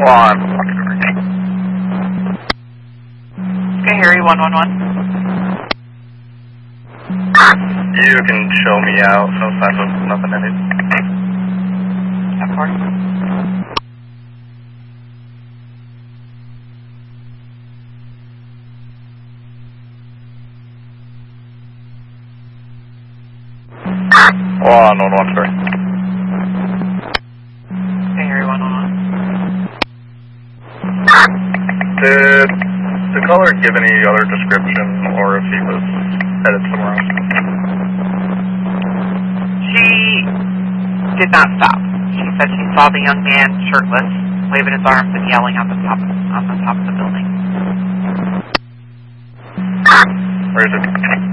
1. Okay, Harry, 111. You can show me out, no signs of nothing in it. Of course. One, sorry. Okay, Harry, 111. Did the caller give any other description, or if he was headed somewhere else? She did not stop. She said she saw the young man shirtless, waving his arms and yelling on the top of the building. Where is it?